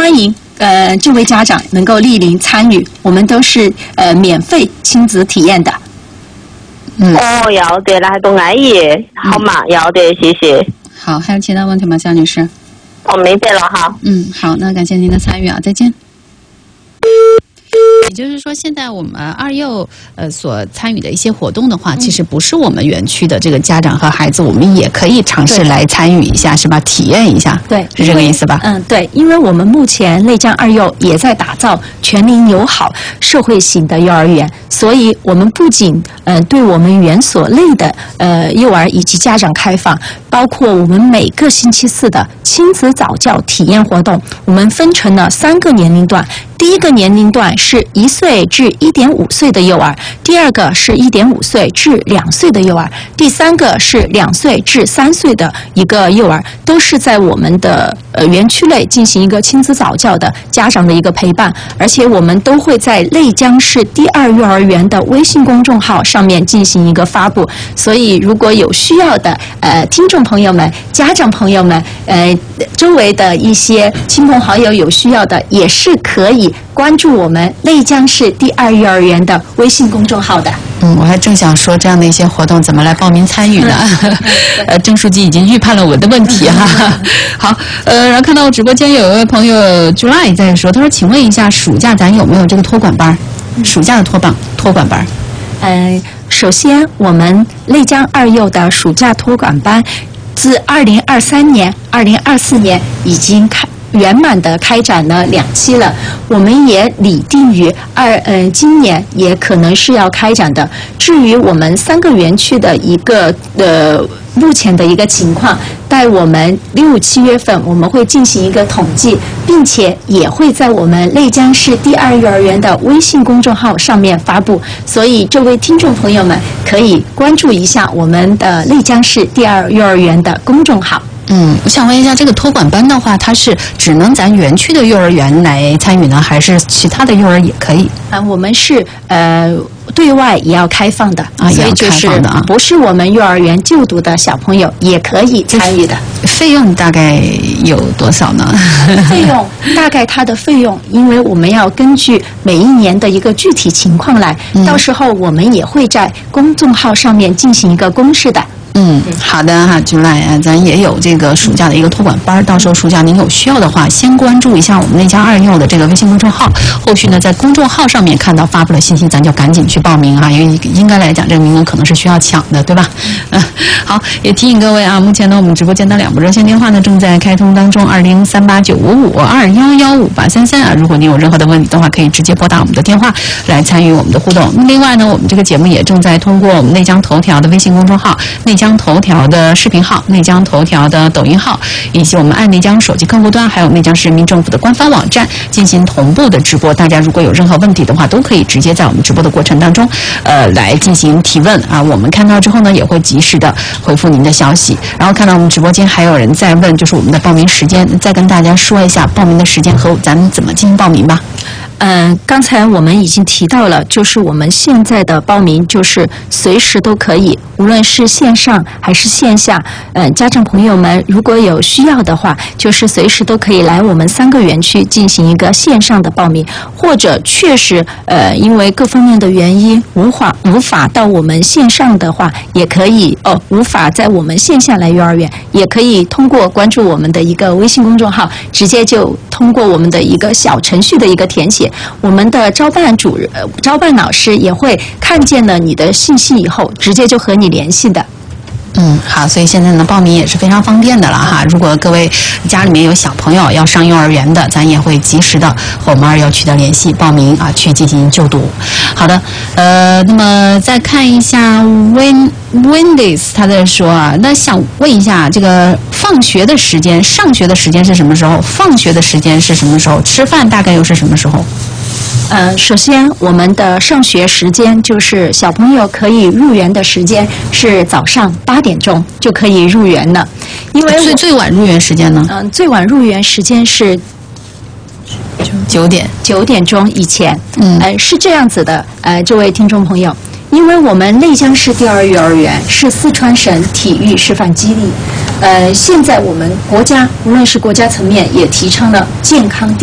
欢迎这位家长能够莅临参与，我们都是免费亲子体验的。 哦，有的啦，都可以，好嘛，有的，谢谢。 好，还有其他问题吗，夏女士？ 哦，没别了哈。 好，那感谢您的参与啊，再见。也就是说，现在我们二幼所参与的一些活动的话，其实不是我们园区的这个家长和孩子，我们也可以尝试来参与一下，是吧？体验一下， 对， 是这个意思吧？ 对，因为我们目前内江二幼也在打造全龄友好社会型的幼儿园，所以我们不仅对我们园所内的幼儿以及家长开放，包括我们每个星期四的亲子早教体验活动，我们分成了3个年龄段。第一个年龄段是1岁至1.5岁的幼儿，第二个是1.5岁至2岁的幼儿，第三个是2岁至3岁的一个幼儿，都是在我们的园区内进行一个亲子早教的家长的一个陪伴，而且我们都会在内江市第2幼儿园的微信公众号上面进行一个发布，所以如果有需要的听众朋友们、家长朋友们，周围的一些亲朋好友有需要的，也是可以关注我们内江市第2幼儿园的微信公众号的。 我还正想说这样的一些活动怎么来报名参与呢？郑书记已经预判了我的问题哈。好，然后看到直播间有一位朋友 July 在说，他说：“请问一下，暑假咱有没有这个托管班？暑假的托管班？” 首先我们内江2幼的暑假托管班自2023年、2024年已经圆满的开展了2期了，我们也拟定于今年也可能是要开展的。至于我们3个园区的一个目前的一个情况，待我们6、7月份我们会进行一个统计，并且也会在我们内江市第2幼儿园的微信公众号上面发布，所以这位听众朋友们可以关注一下我们的内江市第2幼儿园的公众号。 我想问一下，这个托管班的话，它是只能咱园区的幼儿园来参与呢，还是其他的幼儿也可以？ 我们是对外也要开放的啊，所以就是不是我们幼儿园就读的小朋友也可以参与的。 费用大概有多少呢？ 费用大概它的费用，因为我们要根据每一年的一个具体情况来，到时候我们也会在公众号上面进行一个公示的。 好的哈，July，咱也有这个暑假的一个托管班，到时候暑假您有需要的话，先关注一下我们内江2幼的这个微信公众号，后续呢在公众号上面看到发布了信息，咱就赶紧去报名啊，因为应该来讲这个名额可能是需要抢的，对吧？好，也提醒各位啊，目前呢我们直播间的2部热线电话呢正在开通当中，20389552115833啊，如果您有任何的问题的话，可以直接拨打我们的电话来参与我们的互动。另外呢，我们这个节目也正在通过我们内江头条的微信公众号、内江头条的视频号、内江头条的抖音号，以及我们爱内江手机客户端，还有内江市人民政府的官方网站进行同步的直播。大家如果有任何问题的话，都可以直接在我们直播的过程当中，来进行提问啊。我们看到之后呢，也会及时的回复您的消息。然后看到我们直播间还有人在问，就是我们的报名时间，再跟大家说一下报名的时间和咱们怎么进行报名吧。 刚才我们已经提到了，就是我们现在的报名就是随时都可以，无论是线上还是线下，家长朋友们如果有需要的话，就是随时都可以来我们3个园区进行一个线上的报名，或者确实因为各方面的原因无法到我们线上的话，也可以无法在我们线下来幼儿园，也可以通过关注我们的一个微信公众号，直接就通过我们的一个小程序的一个填写，我们的招办老师也会看见了你的信息以后，直接就和你联系的。 好，所以现在呢报名也是非常方便的了哈。如果各位家里面有小朋友要上幼儿园的，咱也会及时的和我们2幼取得联系报名啊，去进行就读。好的，那么再看一下 Wendy's 他在说啊，那想问一下这个放学的时间、上学的时间是什么时候？放学的时间是什么时候？吃饭大概又是什么时候？ 首先我们的上学时间就是小朋友可以入园的时间是早上8点钟就可以入园了，因为最晚入园时间呢？ 最晚入园时间是 9点钟以前。是这样子的，这位听众朋友，因为我们内江市第2幼儿园是四川省体育示范基地，现在我们国家无论是国家层面也提倡了健康